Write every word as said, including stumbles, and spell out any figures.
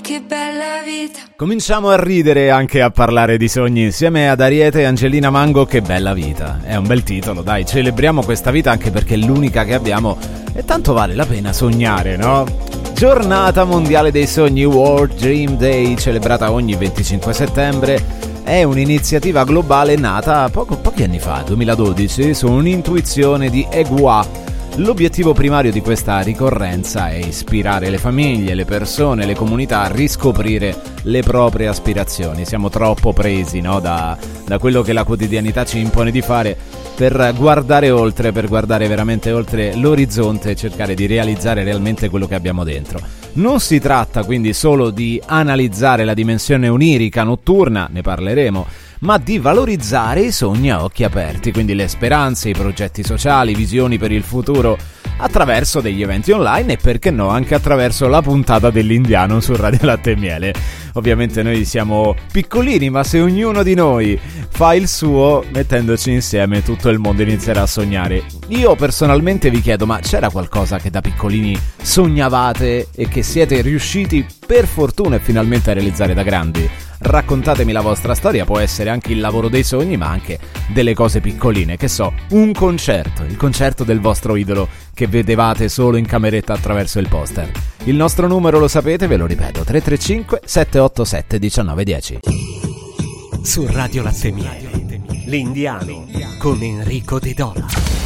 che bella vita. Cominciamo a ridere e anche a parlare di sogni insieme ad Ariete e Angelina Mango. Che bella vita, è un bel titolo, dai, celebriamo questa vita anche perché è l'unica che abbiamo e tanto vale la pena sognare, no? Giornata mondiale dei sogni, World Dream Day, celebrata ogni venticinque settembre. È un'iniziativa globale nata poco, pochi anni fa, duemiladodici, su un'intuizione di Egua. L'obiettivo primario di questa ricorrenza è ispirare le famiglie, le persone, le comunità a riscoprire le proprie aspirazioni. Siamo troppo presi, no, da, da quello che la quotidianità ci impone di fare per guardare oltre, per guardare veramente oltre l'orizzonte e cercare di realizzare realmente quello che abbiamo dentro. Non si tratta quindi solo di analizzare la dimensione onirica notturna, ne parleremo, ma di valorizzare i sogni a occhi aperti, quindi le speranze, i progetti sociali, visioni per il futuro, attraverso degli eventi online e perché no anche attraverso la puntata dell'Indiano su Radio Latte e Miele. Ovviamente noi siamo piccolini, ma se ognuno di noi fa il suo, mettendoci insieme tutto il mondo inizierà a sognare. Io personalmente vi chiedo, ma c'era qualcosa che da piccolini sognavate e che siete riusciti per fortuna e finalmente a realizzare da grandi? Raccontatemi la vostra storia, può essere anche il lavoro dei sogni, ma anche delle cose piccoline, che so, un concerto, il concerto del vostro idolo che vedevate solo in cameretta attraverso il poster. Il nostro numero lo sapete, ve lo ripeto, tre tre cinque sette otto sette uno nove uno zero. Su Radio Latte e Miele, l'Indiano con Enrico De Dona.